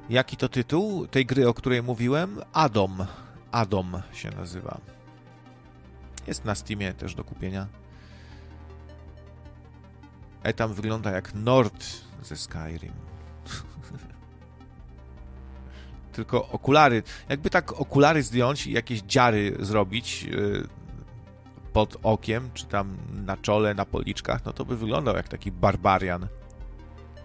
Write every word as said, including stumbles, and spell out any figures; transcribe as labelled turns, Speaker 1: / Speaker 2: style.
Speaker 1: Jaki to tytuł tej gry, o której mówiłem? Adom. Adom się nazywa. Jest na Steamie też do kupienia. A tam wygląda jak Nord ze Skyrim. Tylko okulary. Jakby tak okulary zdjąć i jakieś dziary zrobić yy, pod okiem, czy tam na czole, na policzkach, no to by wyglądał jak taki barbarian.